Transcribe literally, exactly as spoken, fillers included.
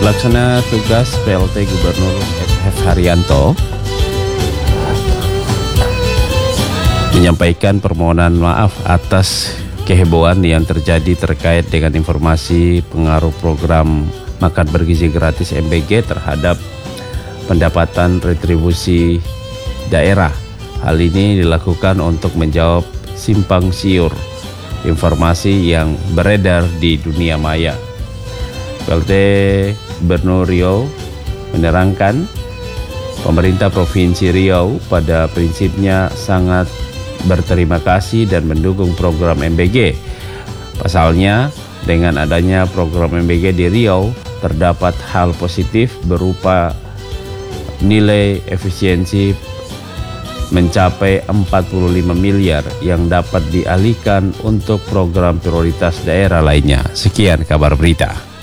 Pelaksana tugas P L T Gubernur F. Haryanto menyampaikan permohonan maaf atas kehebohan yang terjadi terkait dengan informasi pengaruh program makan bergizi gratis M B G terhadap pendapatan retribusi daerah. Hal ini dilakukan untuk menjawab simpang siur informasi yang beredar di dunia maya. P L T Gubernur Riau menerangkan pemerintah Provinsi Riau pada prinsipnya sangat berterima kasih dan mendukung program M B G. Pasalnya, dengan adanya program M B G di Riau, terdapat hal positif berupa nilai efisiensi mencapai empat puluh lima miliar yang dapat dialihkan untuk program prioritas daerah lainnya. Sekian kabar berita.